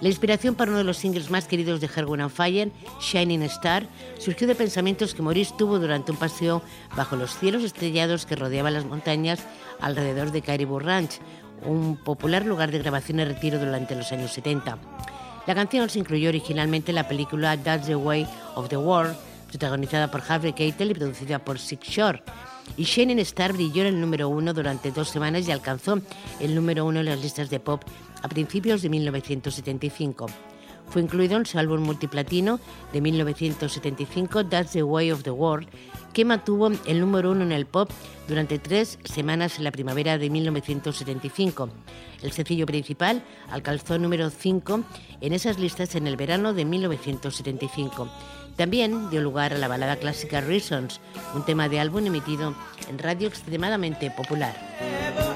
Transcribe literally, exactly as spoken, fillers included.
La inspiración para uno de los singles más queridos de Earth, Wind and Fire, Shining Star, surgió de pensamientos que Maurice tuvo durante un paseo bajo los cielos estrellados que rodeaban las montañas alrededor de Caribou Ranch, un popular lugar de grabación y retiro durante los años setenta. La canción se incluyó originalmente en la película That's the Way of the World, protagonizada por Harvey Keitel y producida por Sig Shore. Y Shining Star brilló en el número uno durante dos semanas y alcanzó el número uno en las listas de pop a principios de mil novecientos setenta y cinco. Fue incluido en su álbum multiplatino de mil novecientos setenta y cinco, That's the Way of the World, que mantuvo el número uno en el pop durante tres semanas en la primavera de mil novecientos setenta y cinco. El sencillo principal alcanzó el número cinco en esas listas en el verano de mil novecientos setenta y cinco. También dio lugar a la balada clásica Reasons, un tema de álbum emitido en radio extremadamente popular.